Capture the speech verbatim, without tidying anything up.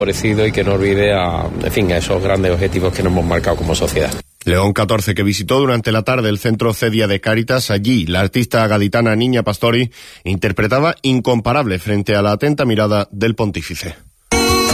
Y que no olvide a, en fin, a esos grandes objetivos que nos hemos marcado como sociedad. León catorce, que visitó durante la tarde el centro Cedia de Cáritas. Allí, la artista gaditana Niña Pastori interpretaba Incomparable frente a la atenta mirada del pontífice.